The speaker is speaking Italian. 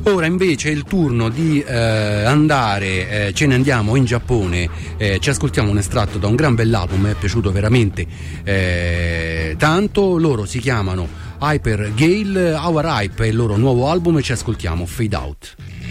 Ora invece è il turno di andare, ce ne andiamo in Giappone, ci ascoltiamo un estratto da un gran bell'album, mi è piaciuto veramente tanto. Loro si chiamano Hyper Gale, Our Hype è il loro nuovo album e ci ascoltiamo Fade Out.